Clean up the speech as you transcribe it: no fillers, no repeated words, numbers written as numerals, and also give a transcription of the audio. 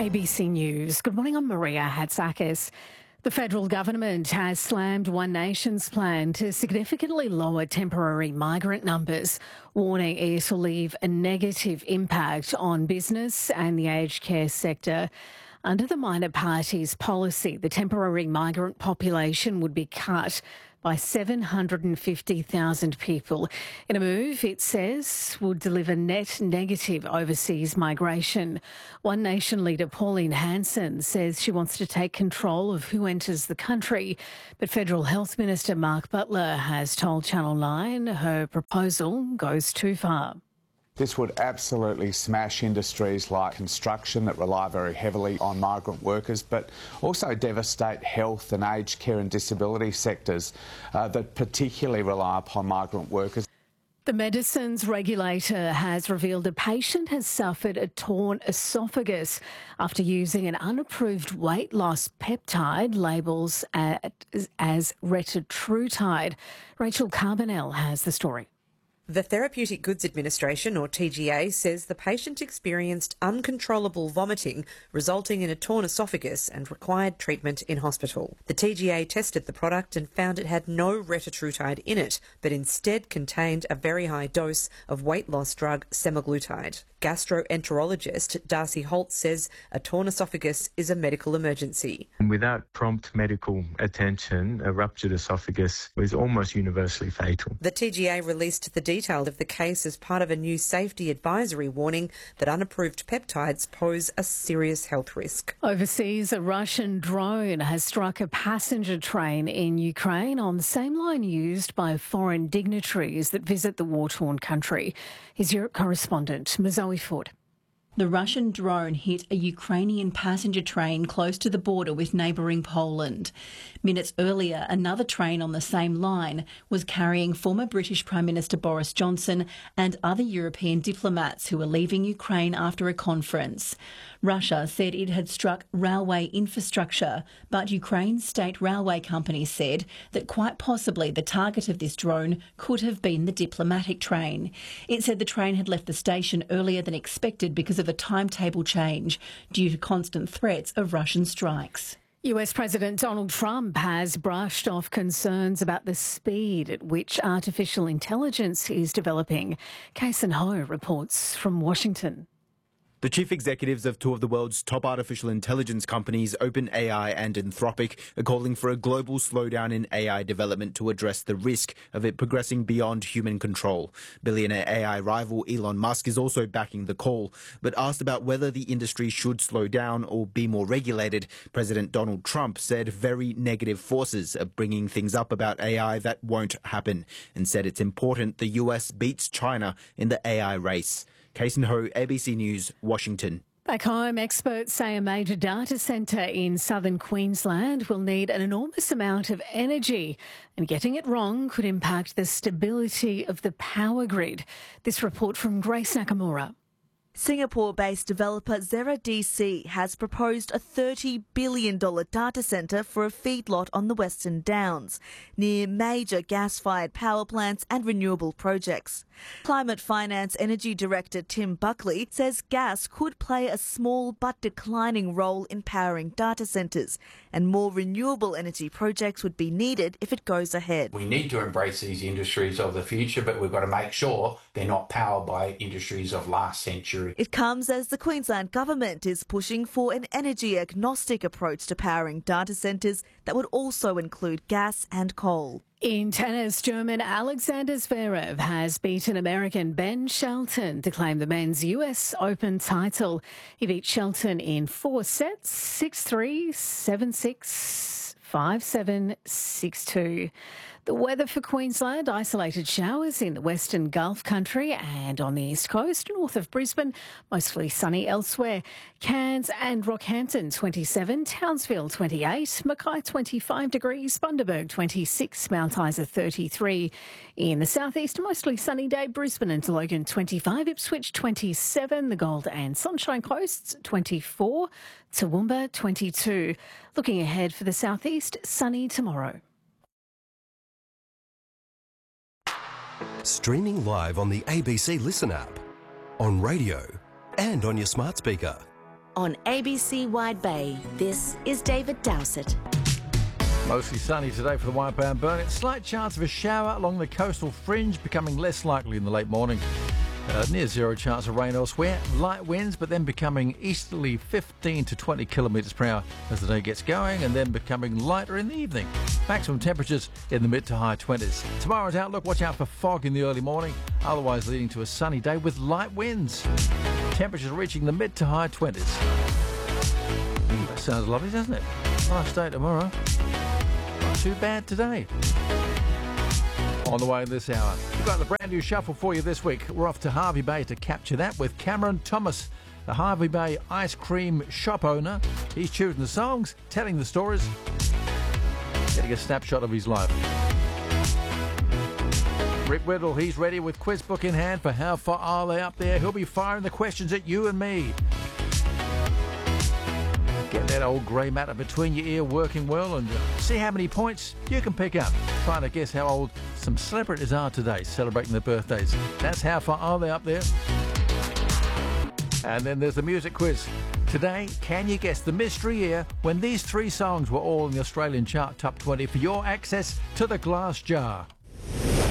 ABC News. Good morning, I'm Maria Hatzakis. The federal government has slammed One Nation's plan to significantly lower temporary migrant numbers, warning it will leave a negative impact on business and the aged care sector. Under the minor party's policy, the temporary migrant population would be cut by 750,000 people. In a move, it says, would deliver net negative overseas migration. One Nation leader Pauline Hanson says she wants to take control of who enters the country, but Federal Health Minister Mark Butler has told Channel 9 her proposal goes too far. This would absolutely smash industries like construction that rely very heavily on migrant workers, but also devastate health and aged care and disability sectors that particularly rely upon migrant workers. The medicines regulator has revealed a patient has suffered a torn esophagus after using an unapproved weight loss peptide labelled as retatrutide. Rachel Carbonell has the story. The Therapeutic Goods Administration, or TGA, says the patient experienced uncontrollable vomiting, resulting in a torn esophagus and required treatment in hospital. The TGA tested the product and found it had no retatrutide in it, but instead contained a very high dose of weight loss drug semaglutide. Gastroenterologist Darcy Holt says a torn esophagus is a medical emergency. Without prompt medical attention, a ruptured esophagus is almost universally fatal. The TGA released the detail of the case as part of a new safety advisory warning that unapproved peptides pose a serious health risk. Overseas, a Russian drone has struck a passenger train in Ukraine on the same line used by foreign dignitaries that visit the war-torn country. His Europe correspondent, Zoe Ford. The Russian drone hit a Ukrainian passenger train close to the border with neighbouring Poland. Minutes earlier, another train on the same line was carrying former British Prime Minister Boris Johnson and other European diplomats who were leaving Ukraine after a conference. Russia said it had struck railway infrastructure, but Ukraine's state railway company said that quite possibly the target of this drone could have been the diplomatic train. It said the train had left the station earlier than expected because of a timetable change due to constant threats of Russian strikes. US President Donald Trump has brushed off concerns about the speed at which artificial intelligence is developing. Kason Ho reports from Washington. The chief executives of two of the world's top artificial intelligence companies, OpenAI and Anthropic, are calling for a global slowdown in AI development to address the risk of it progressing beyond human control. Billionaire AI rival Elon Musk is also backing the call, but asked about whether the industry should slow down or be more regulated, President Donald Trump said very negative forces are bringing things up about AI that won't happen, and said it's important the US beats China in the AI race. Kason Ho, ABC News, Washington. Back home, experts say a major data centre in southern Queensland will need an enormous amount of energy, and getting it wrong could impact the stability of the power grid. This report from Grace Nakamura. Singapore-based developer Zera DC has proposed a $30 billion data centre for a feedlot on the Western Downs, near major gas-fired power plants and renewable projects. Climate Finance Energy Director Tim Buckley says gas could play a small but declining role in powering data centres, and more renewable energy projects would be needed if it goes ahead. We need to embrace these industries of the future, but we've got to make sure they're not powered by industries of last century. It comes as the Queensland Government is pushing for an energy-agnostic approach to powering data centres that would also include gas and coal. In tennis, German Alexander Zverev has beaten American Ben Shelton to claim the men's US Open title. He beat Shelton in 4 sets, 6-3, 7-6, 5-7, 6-2. The weather for Queensland, isolated showers in the western Gulf country and on the east coast, north of Brisbane, mostly sunny elsewhere. Cairns and Rockhampton 27, Townsville 28, Mackay 25 degrees, Bundaberg 26, Mount Isa 33. In the southeast, mostly sunny day, Brisbane and Logan 25, Ipswich 27, the Gold and Sunshine Coasts 24, Toowoomba 22. Looking ahead for the southeast, sunny tomorrow. Streaming live on the ABC Listen app, on radio and on your smart speaker. On ABC Wide Bay, this is David Dowsett. Mostly sunny today for the Wide Bay and Burnett. Slight chance of a shower along the coastal fringe, becoming less likely in the late morning. Near zero chance of rain elsewhere. Light winds, but then becoming easterly 15 to 20 kilometres per hour as the day gets going, and then becoming lighter in the evening. Maximum temperatures in the mid to high 20s. Tomorrow's outlook, watch out for fog in the early morning, otherwise leading to a sunny day with light winds. Temperatures reaching the mid to high 20s. That sounds lovely, doesn't it? Nice day tomorrow. Not too bad today. On the way this hour, we've got the brand new shuffle for you this week. We're off to Hervey Bay to capture that with Cameron Thomas, the Hervey Bay ice cream shop owner. He's choosing the songs, telling the stories, getting a snapshot of his life. Rick Whittle, he's ready with quiz book in hand for How Far Are They Up There? He'll be firing the questions at you and me. Get that old grey matter between your ear working well and see how many points you can pick up. Trying to guess how old some celebrities are today, celebrating their birthdays. That's How Far Are They Up There? And then there's the music quiz. Today, can you guess the mystery year when these three songs were all in the Australian chart top 20 for your access to the glass jar?